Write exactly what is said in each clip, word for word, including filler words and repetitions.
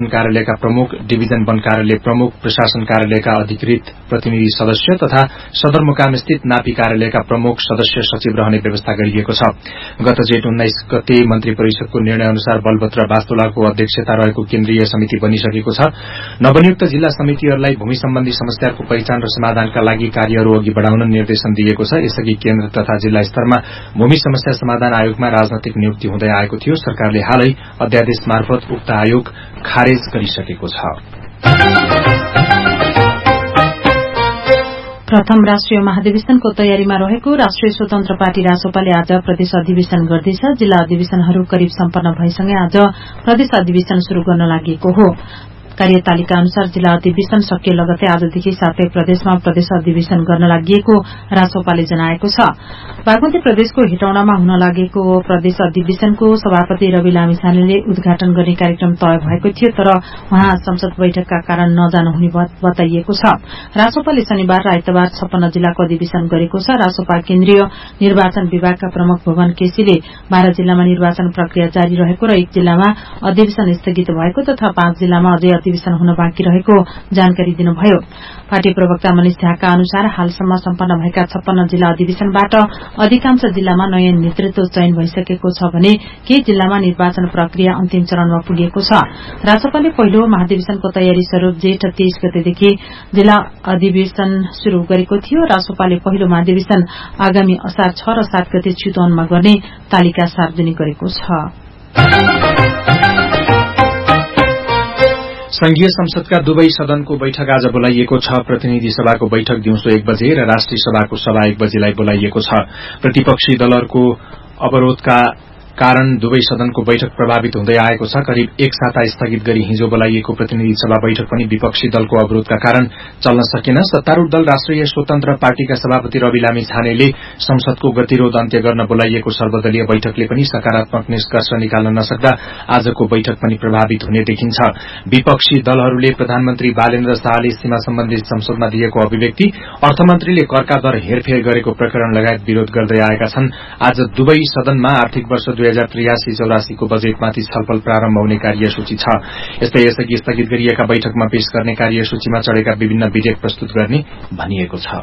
कार्यालयका प्रमुख, डिभिजन वन कार्यालय प्रमुख, प्रशासन कार्यालयका अधिकृत प्रतिनिधि सदस्य तथा सदरमुकाम स्थित नापी कार्यालयका प्रमुख सदस्य सचिव रहने व्यवस्था गरिएको छ। गत जेठ उन्नाइस गते मन्त्री परिषदको निर्णय अनुसार बलभद्र वास्तुलाको अध्यक्षता रहेको केन्द्रीय समिति बनिसकेको छ। नवनियुक्त जिल्ला समितिहरूलाई भूमि सम्बन्धी समस्याहरूको पहिचान र समाधानका लागि कार्यहरू अघि बढ़ाउन निर्देशन दिएको छ। यसअघि केन्द्र तथा जिल्ला स्तरमा भूमि समस्या समाधान आयोगमा राजनैतिक नियुक्ति हुँदै आएको थियो। सरकारले हालै अध्यादेश मार्फत उक्त आयोग खारेज गरिसकेको छ। प्रथम राष्ट्रिय महाधिवेशनको तयारीमा रहेको राष्ट्रिय स्वतन्त्र पार्टी रासोपाले आज प्रदेश अधिवेशन गर्दैछ। जिल्ला अधिवेशनहरू करिब सम्पन्न भएसँगै आज प्रदेश अधिवेशन शुरू गर्न लागेको हो। कार्यतालिका अनुसार जिल्ला अधिवेशन सकिए लगतै आजदेखि सातै प्रदेशमा प्रदेश अधिवेशन गर्न लागिएको रासोपाले जनाएको छ। बागमती प्रदेशको हेटौडामा हुन लागेको प्रदेश अधिवेशनको सभापति रवि लामिछानेले उद्घाटन गर्ने कार्यक्रम तय भएको थियो, तर उहाँ संसद बैठकका कारण नजानु हुने बताइएको छ। रासोपाले शनिबार र आइतबार छप्पन्न जिल्लाको अधिवेशन गरेको छ। रासोपा केन्द्रीय निर्वाचन विभागका प्रमुख भुवन केसीले बाह्र जिल्लामा निर्वाचन प्रक्रिया जारी रहेको र एक जिल्लामा अधिवेशन स्थगित भएको तथा पाँच जिल्लामा अझै अधिवेशन हुन बाँकी रहेको जानकारी दिनुभयो। पार्टी प्रवक्ता मनिष झाका अनुसार हालसम्म सम्पन्न भएका छप्पन्न जिल्ला अधिवेशनबाट अधिकांश जिल्लामा नयाँ नेतृत्व चयन भइसकेको छ भने केही जिल्लामा निर्वाचन प्रक्रिया अन्तिम चरणमा पुगेको छ। रासोपाले पहिलो महाधिवेशनको तयारी स्वरूप जेठ तेइस गतेदेखि जिल्ला अधिवेशन शुरू गरेको थियो। रासोपाले पहिलो महाधिवेशन आगामी असार छ र सात गते चितवनमा गर्ने तालिका सार्वजनिक गरेको छ। संघीय संसदका दुवै सदनको बैठक आज बोलाइएको छ। प्रतिनिधि सभाको बैठक दिउँसो एक बजे र राष्ट्रिय सभाको सभा एक बजेलाई बोलाइएको छ। प्रतिपक्षी दलहरूको अवरोधका कारण दुवै सदनको बैठक प्रभावित हुँदै आएको छ। करिब एक साता स्थगित गरी हिजो बोलाइएको प्रतिनिधि सभा बैठक पनि विपक्षी दलको अवरोधका कारण चल्न सकेन। सत्तारूढ़ दल राष्ट्रिय स्वतन्त्र पार्टीका सभापति रवि लामिछानेले संसदको गतिरोध अन्त्य गर्न बोलाइएको सर्वदलीय बैठकले पनि सकारात्मक निष्कर्ष निकाल्न नसक्दा आजको बैठक पनि प्रभावित हुने देखिन्छ। विपक्षी दलहरूले प्रधानमन्त्री बालेन्द्र शाहले सीमा सम्बन्धी संसदमा दिएको अभिव्यक्ति, अर्थमन्त्रीले करका दर हेरफेर गरेको प्रकरण लगायत विरोध गर्दै आएका छन्। आज दुवै सदनमा आर्थिक वर्ष दुई हजार त्रियासी चौरासीको बजेटमाथि छलफल प्रारम्भ हुने कार्यसूची छ। यस्तै यसअघि स्थगित गरिएका बैठकमा पेश गर्ने कार्यसूचीमा चढेका विभिन्न विधेयक प्रस्तुत गर्ने भनिएको छ।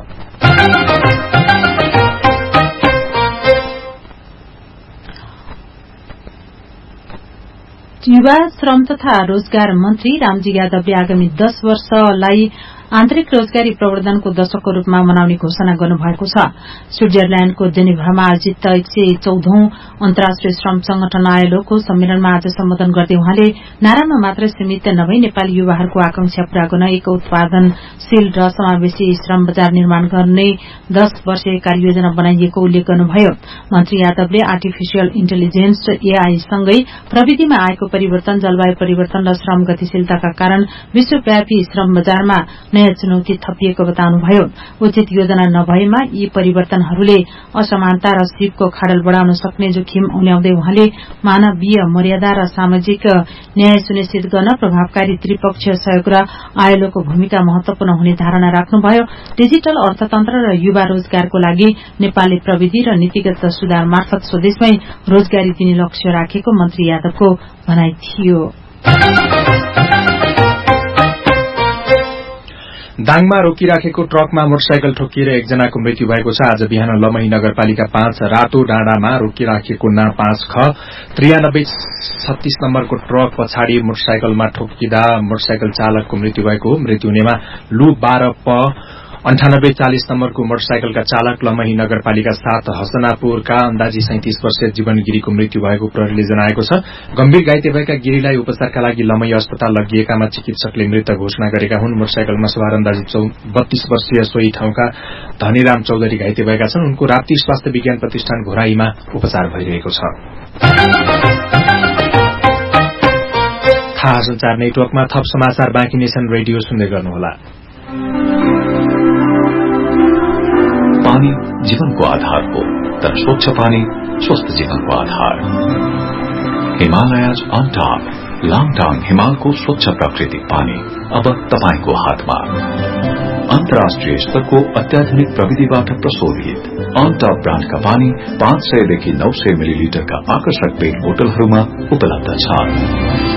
युवा श्रम तथा रोजगार मन्त्री रामजी यादवले आगामी दश वर्षलाई आन्तरिक रोजगारी प्रवर्धनको दशकको रूपमा मनाउने घोषणा गर्नुभएको छ। स्विजरल्याण्डको जेनेभामा आयोजित एक सय चौधौं अन्तर्राष्ट्रिय श्रम संगठन आईएलओको सम्मेलनमा आज सम्बोधन गर्दै उहाँले नारामा मात्र सीमित नभई नेपाली युवाहरूको आकांक्षा पूरा गर्न एक उत्पादनशील र समावेशी श्रम बजार निर्माण गर्ने दश वर्षीय कार्ययोजना बनाइएको उल्लेख गर्नुभयो। मन्त्री यादवले आर्टिफिशियल इन्टेलिजेन्स एआई सँगै प्रविधिमा आएको परिवर्तन, जलवायु परिवर्तन र श्रम गतिशीलताका कारण विश्वव्यापी श्रम बजारमा नयाँ चुनौती थपिएको बताउनुभयो। उचित योजना नभएमा यी परिवर्तनहरूले असमानता र सिपको खाडल बढ़ाउन सक्ने जोखिम उन्याउँदै उहाँले मानवीय मर्यादा र सामाजिक न्याय सुनिश्चित गर्न प्रभावकारी त्रिपक्षीय सहयोग र आईएलओको भूमिका महत्वपूर्ण हुने धारणा राख्नुभयो। डिजिटल अर्थतन्त्र र युवा रोजगारको लागि नेपालले प्रविधि र नीतिगत सुधार मार्फत स्वदेशमै रोजगारी दिने लक्ष्य राखेको मन्त्री यादवको भनाइ थियो। दाङमा रोकिराखेको ट्रकमा मोटरसाइकल ठोकिएर एकजनाको मृत्यु भएको छ। आज बिहान लमही नगरपालिका पाँच रातो डाँडामा रोकिराखेको ना पाँच ख त्रियानब्बे छत्तीस नम्बरको ट्रक पछाडि मोटरसाइकलमा ठोकिँदा मोटरसाइकल चालकको मृत्यु भएको हो। मृत्यु हुनेमा लु बाह्र प अन्ठानब्बे चालिस नम्बरको मोटरसाइकलका चालक लमही नगरपालिका सात हसनापुरका अन्दाजी सैंतीस वर्षीय जीवन गिरीको मृत्यु भएको प्रहरीले जनाएको छ। गम्भीर घाइते भएका गिरीलाई उपचारका लागि लमही अस्पताल लगिएकामा चिकित्सकले मृत घोषणा गरेका हुन्। मोटरसाइकलमा सवार अन्दाजी बत्तीस वर्षीय सोही ठाउँका धनीराम चौधरी घाइते भएका छन्। उनको राप्ती स्वास्थ्य विज्ञान प्रतिष्ठान घोराईमा उपचार भइरहेको छ। थाहा संचार नेटवर्कमा थप समाचार बाँकी नेसन रेडियो सुन्दै गर्नुहोला। पानी जीवनको आधार हो, तर स्वच्छ पानी स्वस्थ जीवनको आधार। हिमालयज अन टॉप लाङटाङ हिमालको स्वच्छ प्राकृतिक पानी अब तपाईको हातमा। अन्तर्राष्ट्रिय स्तरको अत्याधुनिक प्रविधिबाट प्रशोधित अन टॉप ब्रान्डका पानी पाँच सय देखि नौ सय मिलिलिटरका आकर्षक पेट बोतलहरूमा उपलब्ध छ।